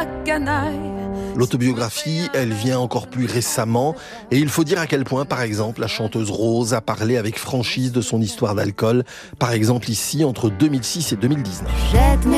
la canaille. L'autobiographie, elle vient encore plus récemment et il faut dire à quel point, par exemple, la chanteuse Rose a parlé avec franchise de son histoire d'alcool, par exemple ici entre 2006 et 2019.